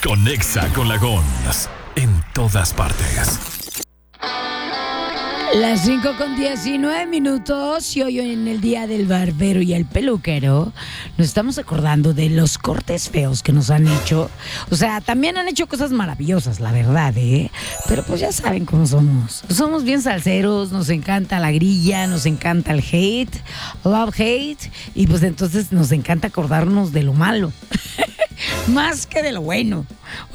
Conexa con la Gons en todas partes. Las 5:19 y hoy en el día del barbero y el peluquero nos estamos acordando de los cortes feos que nos han hecho. O sea, también han hecho cosas maravillosas, la verdad, ¿eh? Pero pues ya saben cómo somos. Somos bien salseros, nos encanta la grilla, nos encanta el hate, love hate, y pues entonces nos encanta acordarnos de lo malo, más que de lo bueno.